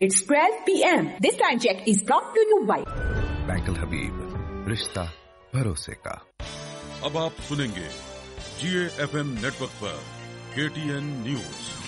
It's 12 p.m. This time check is brought to you by bank अल हबीब, रिश्ता भरोसे का। अब आप सुनेंगे GAFM नेटवर्क पर KTN न्यूज।